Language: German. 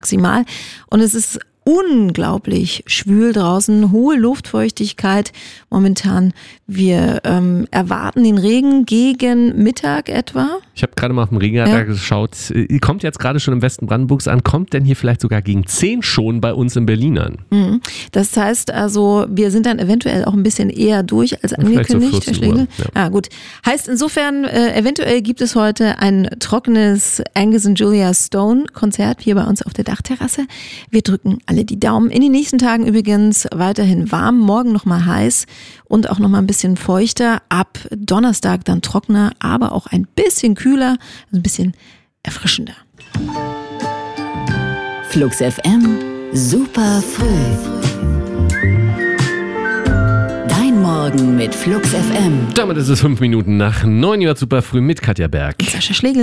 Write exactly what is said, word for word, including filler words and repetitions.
maximal. Und es ist unglaublich schwül draußen, hohe Luftfeuchtigkeit momentan. Wir ähm, erwarten den Regen gegen Mittag etwa. Ich habe gerade mal auf den Regenradar Ja. geschaut. Kommt jetzt gerade schon im Westen Brandenburgs an. Kommt denn hier vielleicht sogar gegen zehn schon bei uns in Berlin an? Mhm. Das heißt also, wir sind dann eventuell auch ein bisschen eher durch als Vielleicht so angekündigt. vierzehn Herr Schlegel. Uhr, Ja. gut. Heißt insofern, äh, eventuell gibt es heute ein trockenes Angus und Julia Stone Konzert hier bei uns auf der Dachterrasse. Wir drücken alle die Daumen. In den nächsten Tagen übrigens weiterhin warm, morgen nochmal heiß und auch nochmal ein bisschen feuchter. Ab Donnerstag dann trockener, aber auch ein bisschen kühler, also ein bisschen erfrischender. Flux F M, super früh. Dein Morgen mit Flux F M. Damit ist es fünf Minuten nach neun Uhr super früh mit Katja Berg. Sascha Schlegel.